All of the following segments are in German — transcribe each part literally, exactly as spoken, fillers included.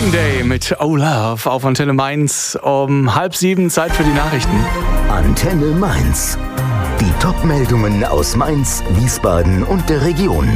Green Day mit Oh Love auf Antenne Mainz um halb sieben, Zeit für die Nachrichten. Antenne Mainz. Die Top-Meldungen aus Mainz, Wiesbaden und der Region.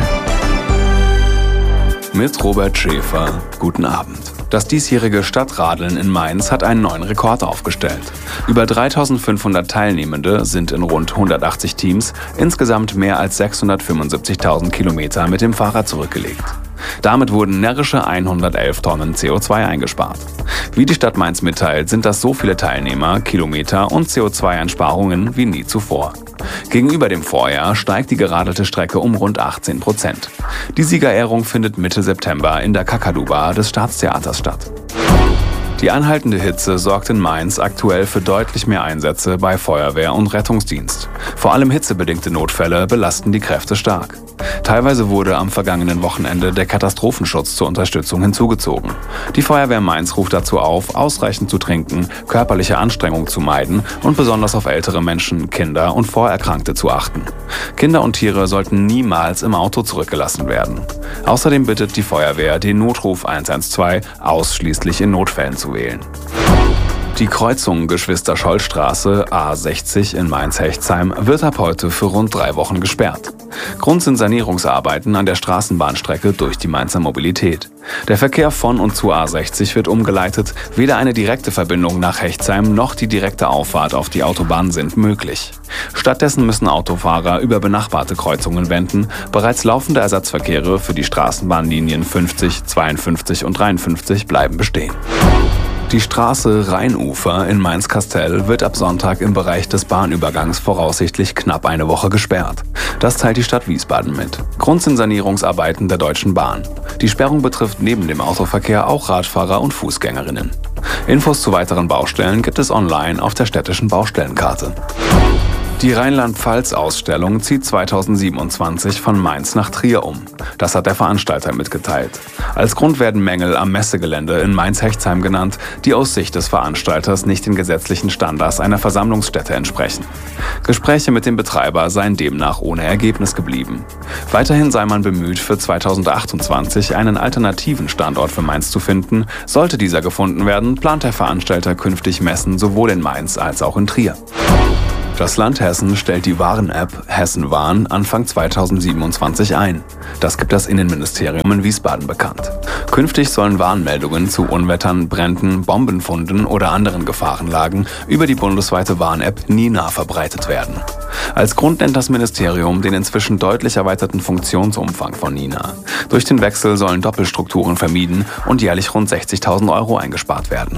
Mit Robert Schäfer. Guten Abend. Das diesjährige Stadtradeln in Mainz hat einen neuen Rekord aufgestellt. Über dreitausendfünfhundert Teilnehmende sind in rund hundertachtzig Teams insgesamt mehr als sechshundertfünfundsiebzigtausend Kilometer mit dem Fahrrad zurückgelegt. Damit wurden närrische hundertelf Tonnen C O zwei eingespart. Wie die Stadt Mainz mitteilt, sind das so viele Teilnehmer, Kilometer und C O zwei Einsparungen wie nie zuvor. Gegenüber dem Vorjahr steigt die geradelte Strecke um rund achtzehn Prozent. Die Siegerehrung findet Mitte September in der Kakadu-Bar des Staatstheaters statt. Die anhaltende Hitze sorgt in Mainz aktuell für deutlich mehr Einsätze bei Feuerwehr und Rettungsdienst. Vor allem hitzebedingte Notfälle belasten die Kräfte stark. Teilweise wurde am vergangenen Wochenende der Katastrophenschutz zur Unterstützung hinzugezogen. Die Feuerwehr Mainz ruft dazu auf, ausreichend zu trinken, körperliche Anstrengung zu meiden und besonders auf ältere Menschen, Kinder und Vorerkrankte zu achten. Kinder und Tiere sollten niemals im Auto zurückgelassen werden. Außerdem bittet die Feuerwehr, den Notruf eins eins zwei ausschließlich in Notfällen zu wählen. Die Kreuzung Geschwister-Scholl-Straße A sechzig in Mainz-Hechtsheim wird ab heute für rund drei Wochen gesperrt. Grund sind Sanierungsarbeiten an der Straßenbahnstrecke durch die Mainzer Mobilität. Der Verkehr von und zu A sechzig wird umgeleitet, weder eine direkte Verbindung nach Hechtsheim noch die direkte Auffahrt auf die Autobahn sind möglich. Stattdessen müssen Autofahrer über benachbarte Kreuzungen wenden. Bereits laufende Ersatzverkehre für die Straßenbahnlinien fünfzig, zweiundfünfzig und dreiundfünfzig bleiben bestehen. Die Straße Rheinufer in Mainz-Kastel wird ab Sonntag im Bereich des Bahnübergangs voraussichtlich knapp eine Woche gesperrt. Das teilt die Stadt Wiesbaden mit. Grund sind Sanierungsarbeiten der Deutschen Bahn. Die Sperrung betrifft neben dem Autoverkehr auch Radfahrer und Fußgängerinnen. Infos zu weiteren Baustellen gibt es online auf der städtischen Baustellenkarte. Die Rheinland-Pfalz-Ausstellung zieht zweitausendsiebenundzwanzig von Mainz nach Trier um. Das hat der Veranstalter mitgeteilt. Als Grund werden Mängel am Messegelände in Mainz-Hechtsheim genannt, die aus Sicht des Veranstalters nicht den gesetzlichen Standards einer Versammlungsstätte entsprechen. Gespräche mit dem Betreiber seien demnach ohne Ergebnis geblieben. Weiterhin sei man bemüht, für zweitausendachtundzwanzig einen alternativen Standort für Mainz zu finden. Sollte dieser gefunden werden, plant der Veranstalter künftig Messen sowohl in Mainz als auch in Trier. Das Land Hessen stellt die Warn-App Hessen Warn Anfang zweitausendsiebenundzwanzig ein. Das gibt das Innenministerium in Wiesbaden bekannt. Künftig sollen Warnmeldungen zu Unwettern, Bränden, Bombenfunden oder anderen Gefahrenlagen über die bundesweite Warn-App Nina verbreitet werden. Als Grund nennt das Ministerium den inzwischen deutlich erweiterten Funktionsumfang von Nina. Durch den Wechsel sollen Doppelstrukturen vermieden und jährlich rund sechzigtausend Euro eingespart werden.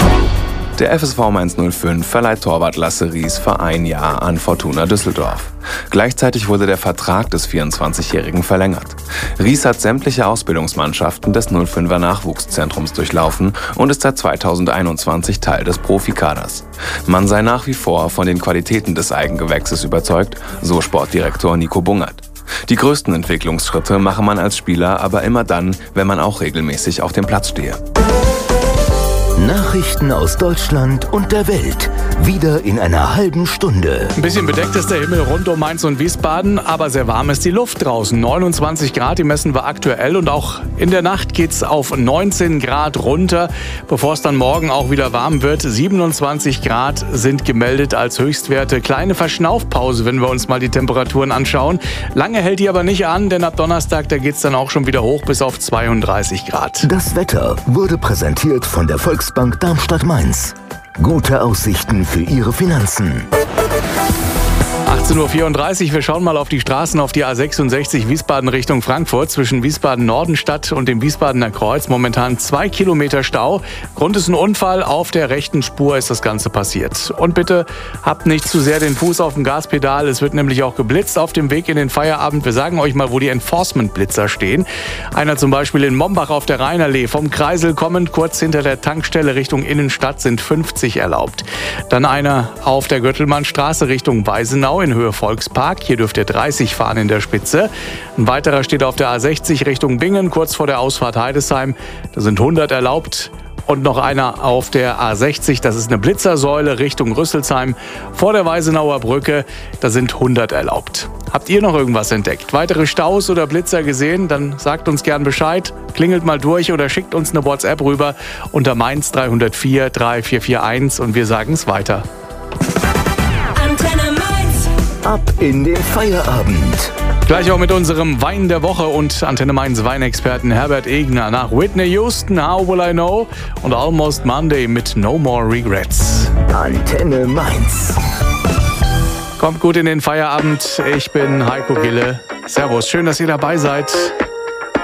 Der F S V Mainz null fünf verleiht Torwart Lasse Ries für ein Jahr an Fortuna Düsseldorf. Gleichzeitig wurde der Vertrag des vierundzwanzigjährigen verlängert. Ries hat sämtliche Ausbildungsmannschaften des null fünfer Nachwuchszentrums durchlaufen und ist seit zweitausendeinundzwanzig Teil des Profikaders. Man sei nach wie vor von den Qualitäten des Eigengewächses überzeugt, so Sportdirektor Nico Bungert. Die größten Entwicklungsschritte mache man als Spieler aber immer dann, wenn man auch regelmäßig auf dem Platz stehe. Nachrichten aus Deutschland und der Welt. Wieder in einer halben Stunde. Ein bisschen bedeckt ist der Himmel rund um Mainz und Wiesbaden, aber sehr warm ist die Luft draußen. neunundzwanzig Grad, die messen wir aktuell und auch in der Nacht geht's auf neunzehn Grad runter, bevor es dann morgen auch wieder warm wird. siebenundzwanzig Grad sind gemeldet als Höchstwerte. Kleine Verschnaufpause, wenn wir uns mal die Temperaturen anschauen. Lange hält die aber nicht an, denn ab Donnerstag, da geht's dann auch schon wieder hoch bis auf zweiunddreißig Grad. Das Wetter wurde präsentiert von der Volksbank Darmstadt-Mainz. Gute Aussichten für Ihre Finanzen. achtzehn Uhr vierunddreißig, wir schauen mal auf die Straßen, auf die A sechsundsechzig Wiesbaden Richtung Frankfurt. Zwischen Wiesbaden-Nordenstadt und dem Wiesbadener Kreuz momentan zwei Kilometer Stau. Grund ist ein Unfall, auf der rechten Spur ist das Ganze passiert. Und bitte habt nicht zu sehr den Fuß auf dem Gaspedal, es wird nämlich auch geblitzt auf dem Weg in den Feierabend. Wir sagen euch mal, wo die Enforcement-Blitzer stehen. Einer zum Beispiel in Mombach auf der Rheinallee, vom Kreisel kommend, kurz hinter der Tankstelle Richtung Innenstadt sind fünfzig erlaubt. Dann einer auf der Göttelmannstraße Richtung Weisenau in Höhe Volkspark. Hier dürft ihr dreißig fahren in der Spitze. Ein weiterer steht auf der A sechzig Richtung Bingen, kurz vor der Ausfahrt Heidesheim. Da sind hundert erlaubt. Und noch einer auf der A sechzig, das ist eine Blitzersäule Richtung Rüsselsheim vor der Weisenauer Brücke. Da sind hundert erlaubt. Habt ihr noch irgendwas entdeckt? Weitere Staus oder Blitzer gesehen? Dann sagt uns gern Bescheid, klingelt mal durch oder schickt uns eine WhatsApp rüber unter Mainz drei null vier drei vier vier eins und wir sagen es weiter. Antenne Mainz. Ab in den Feierabend. Gleich auch mit unserem Wein der Woche und Antenne Mainz Weinexperten Herbert Egner nach Whitney Houston, How Will I Know und Almost Monday mit No More Regrets. Antenne Mainz. Kommt gut in den Feierabend. Ich bin Heiko Gille. Servus, schön, dass ihr dabei seid.